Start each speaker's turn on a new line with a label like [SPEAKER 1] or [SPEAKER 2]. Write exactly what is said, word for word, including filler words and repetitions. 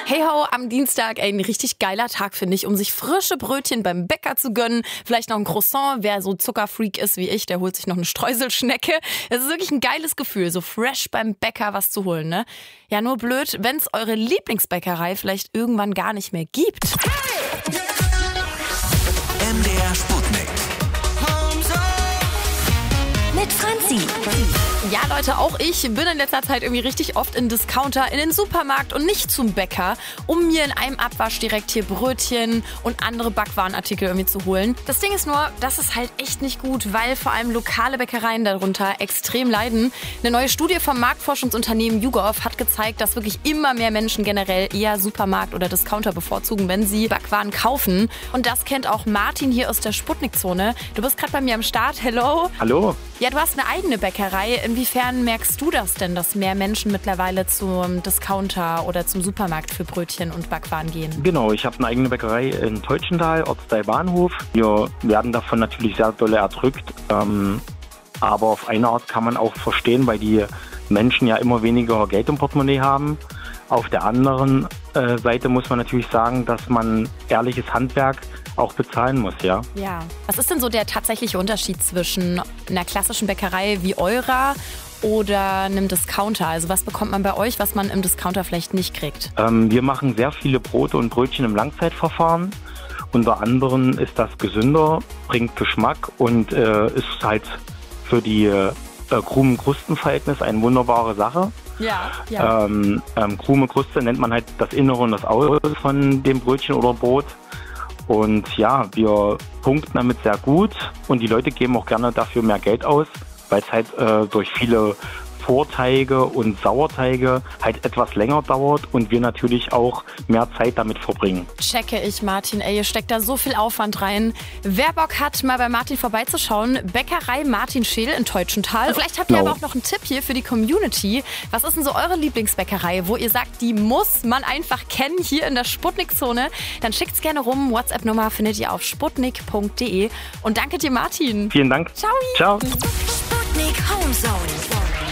[SPEAKER 1] Hey ho, am Dienstag, ey, ein richtig geiler Tag, finde ich, um sich frische Brötchen beim Bäcker zu gönnen. Vielleicht noch ein Croissant. Wer so Zuckerfreak ist wie ich, der holt sich noch eine Streuselschnecke. Es ist wirklich ein geiles Gefühl, so fresh beim Bäcker was zu holen, ne? Ja, nur blöd, wenn es eure Lieblingsbäckerei vielleicht irgendwann gar nicht mehr gibt.
[SPEAKER 2] M D R Sputnik.
[SPEAKER 3] Mit Franzi.
[SPEAKER 1] Ja, Leute, auch ich bin in letzter Zeit irgendwie richtig oft in Discounter, in den Supermarkt und nicht zum Bäcker, um mir in einem Abwasch direkt hier Brötchen und andere Backwarenartikel irgendwie zu holen. Das Ding ist nur, das ist halt echt nicht gut, weil vor allem lokale Bäckereien darunter extrem leiden. Eine neue Studie vom Marktforschungsunternehmen YouGov hat gezeigt, dass wirklich immer mehr Menschen generell eher Supermarkt oder Discounter bevorzugen, wenn sie Backwaren kaufen. Und das kennt auch Martin hier aus der Sputnik-Zone. Du bist gerade bei mir am Start. Hello.
[SPEAKER 4] Hallo.
[SPEAKER 1] Ja, du hast eine eigene Bäckerei. Inwiefern merkst du das denn, dass mehr Menschen mittlerweile zum Discounter oder zum Supermarkt für Brötchen und Backwaren gehen?
[SPEAKER 4] Genau, ich habe eine eigene Bäckerei in Teutschenthal, Ortsteil Bahnhof. Wir werden davon natürlich sehr doll erdrückt. Ähm, aber auf eine Art kann man auch verstehen, weil die Menschen ja immer weniger Geld im Portemonnaie haben. Auf der anderen äh, Seite muss man natürlich sagen, dass man ehrliches Handwerk auch bezahlen muss, ja.
[SPEAKER 1] Ja. Was ist denn so der tatsächliche Unterschied zwischen einer klassischen Bäckerei wie eurer oder einem Discounter? Also was bekommt man bei euch, was man im Discounter vielleicht nicht kriegt?
[SPEAKER 4] Ähm, wir machen sehr viele Brote und Brötchen im Langzeitverfahren. Unter anderem ist das gesünder, bringt Geschmack und äh, ist halt für die äh, Krumen-Krusten-Verhältnis eine wunderbare Sache.
[SPEAKER 1] Ja, ja.
[SPEAKER 4] Ähm, ähm, Krume Kruste nennt man halt das Innere und das Außere von dem Brötchen oder Brot. Und ja, wir punkten damit sehr gut und die Leute geben auch gerne dafür mehr Geld aus, weil es halt äh, durch viele Vorteige und Sauerteige halt etwas länger dauert und wir natürlich auch mehr Zeit damit verbringen.
[SPEAKER 1] Checke ich, Martin. Ey, ihr steckt da so viel Aufwand rein. Wer Bock hat, mal bei Martin vorbeizuschauen, Bäckerei Martin Scheel in Teutschenthal. Und vielleicht habt ihr
[SPEAKER 4] Genau.
[SPEAKER 1] aber auch noch einen Tipp hier für die Community. Was ist denn so eure Lieblingsbäckerei, wo ihr sagt, die muss man einfach kennen hier in der Sputnik-Zone? Dann schickt's gerne rum. WhatsApp-Nummer findet ihr auf sputnik punkt de. Und danke dir, Martin.
[SPEAKER 4] Vielen Dank.
[SPEAKER 1] Ciao.
[SPEAKER 4] Ciao.
[SPEAKER 3] Sputnik Home Zone.